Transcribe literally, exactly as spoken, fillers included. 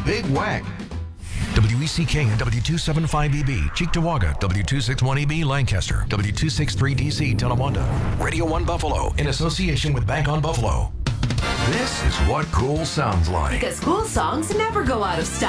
Big Whack. W E C K and W two seventy-five E B, Cheektowaga, W two sixty-one E B, Lancaster, W two sixty-three D C, Tonawanda, Radio one Buffalo, in association with Bank on Buffalo. This is what cool sounds like. Because cool songs never go out of style.